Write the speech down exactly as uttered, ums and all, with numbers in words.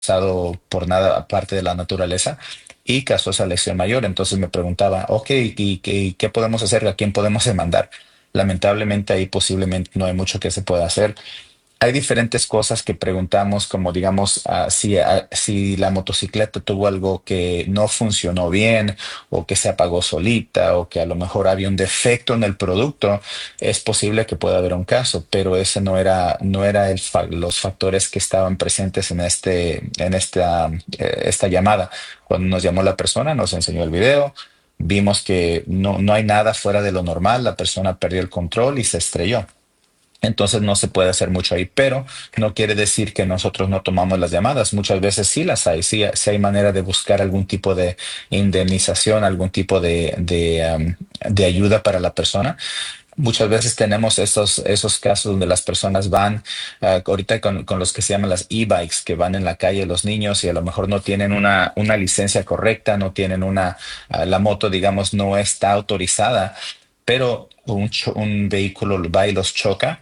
pasado por nada aparte de la naturaleza y causó esa lesión mayor. Entonces me preguntaba, ok, ¿y, qué qué podemos hacer? ¿A quién podemos demandar? Lamentablemente ahí posiblemente no hay mucho que se pueda hacer. Hay diferentes cosas que preguntamos, como digamos, ah, si, ah, si la motocicleta tuvo algo que no funcionó bien o que se apagó solita o que a lo mejor había un defecto en el producto, es posible que pueda haber un caso, pero ese no era, no era el fa- los factores que estaban presentes en este, en esta, eh, esta llamada. Cuando nos llamó la persona, nos enseñó el video. Vimos que no, no hay nada fuera de lo normal, la persona perdió el control y se estrelló. Entonces no se puede hacer mucho ahí, pero no quiere decir que nosotros no tomamos las llamadas. Muchas veces sí las hay, sí, sí hay manera de buscar algún tipo de indemnización, algún tipo de, de, um, de ayuda para la persona. Muchas veces tenemos esos, esos casos donde las personas van, uh, ahorita con, con los que se llaman las e-bikes, que van en la calle los niños y a lo mejor no tienen una, una licencia correcta, no tienen una, uh, la moto, digamos, no está autorizada, pero un, cho- un vehículo va y los choca